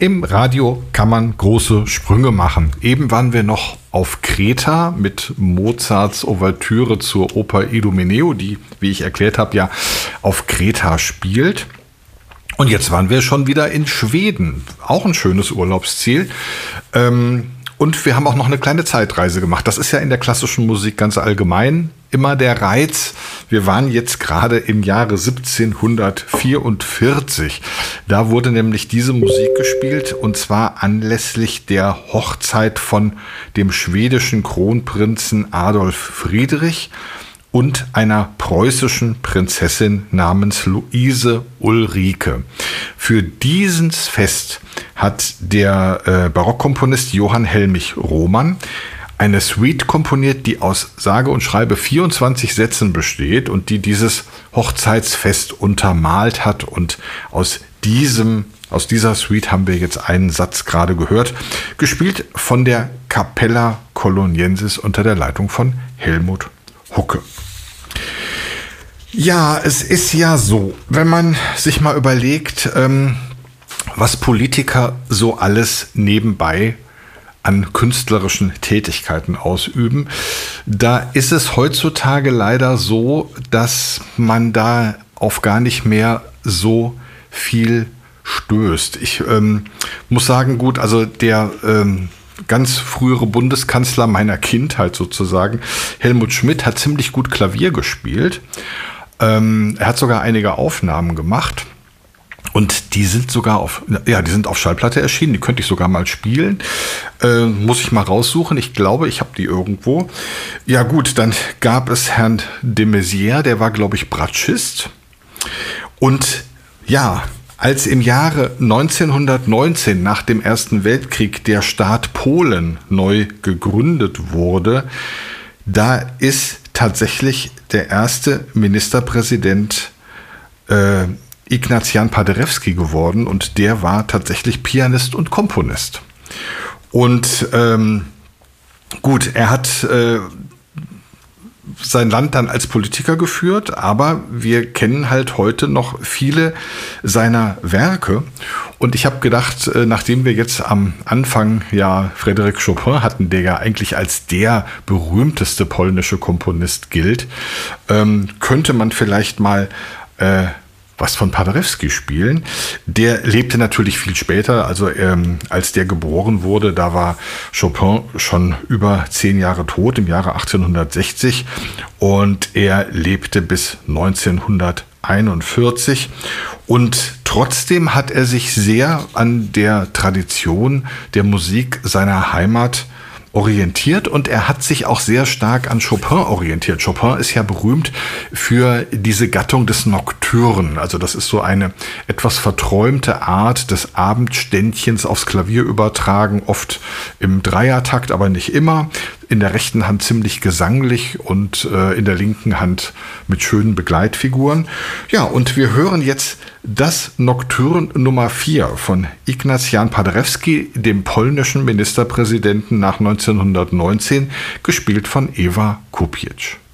Im Radio kann man große Sprünge machen. Eben waren wir noch auf Kreta mit Mozarts Ouvertüre zur Oper Idomeneo, die, wie ich erklärt habe, ja auf Kreta spielt. Und jetzt waren wir schon wieder in Schweden, auch ein schönes Urlaubsziel. Und wir haben auch noch eine kleine Zeitreise gemacht. Das ist ja in der klassischen Musik ganz allgemein immer der Reiz. Wir waren jetzt gerade im Jahre 1744. Da wurde nämlich diese Musik gespielt, und zwar anlässlich der Hochzeit von dem schwedischen Kronprinzen Adolf Friedrich und einer preußischen Prinzessin namens Luise Ulrike. Für dieses Fest hat der Barockkomponist Johann Helmich Rohmann eine Suite komponiert, die aus sage und schreibe 24 Sätzen besteht und die dieses Hochzeitsfest untermalt hat. Und aus dieser Suite haben wir jetzt einen Satz gerade gehört, gespielt von der Capella Coloniensis unter der Leitung von Helmut Hucke. Ja, es ist ja so, wenn man sich mal überlegt, was Politiker so alles nebenbei an künstlerischen Tätigkeiten ausüben, da ist es heutzutage leider so, dass man da auf gar nicht mehr so viel stößt. Ich muss sagen, gut, also der ganz frühere Bundeskanzler meiner Kindheit sozusagen, Helmut Schmidt, hat ziemlich gut Klavier gespielt. Er hat sogar einige Aufnahmen gemacht. Und die sind sogar auf Schallplatte erschienen. Die könnte ich sogar mal spielen. Muss ich mal raussuchen. Ich glaube, ich habe die irgendwo. Ja gut, dann gab es Herrn de Maizière, der war, glaube ich, Bratschist. Und ja, als im Jahre 1919 nach dem Ersten Weltkrieg der Staat Polen neu gegründet wurde, da ist tatsächlich der erste Ministerpräsident Ignaz Jan Paderewski geworden, und der war tatsächlich Pianist und Komponist. Und gut, er hat sein Land dann als Politiker geführt, aber wir kennen halt heute noch viele seiner Werke. Und ich habe gedacht, nachdem wir jetzt am Anfang ja Frédéric Chopin hatten, der ja eigentlich als der berühmteste polnische Komponist gilt, könnte man vielleicht mal was von Paderewski spielen. Der lebte natürlich viel später, also als der geboren wurde, da war Chopin schon über 10 Jahre tot, im Jahre 1860, und er lebte bis 1941, und trotzdem hat er sich sehr an der Tradition der Musik seiner Heimat orientiert, und er hat sich auch sehr stark an Chopin orientiert. Chopin ist ja berühmt für diese Gattung des Nocturnen. Also das ist so eine etwas verträumte Art des Abendständchens aufs Klavier übertragen, oft im Dreiertakt, aber nicht immer. In der rechten Hand ziemlich gesanglich und in der linken Hand mit schönen Begleitfiguren. Ja, und wir hören jetzt das Nocturne Nummer 4 von Ignaz Jan Paderewski, dem polnischen Ministerpräsidenten nach 1919, gespielt von Ewa Kupiec.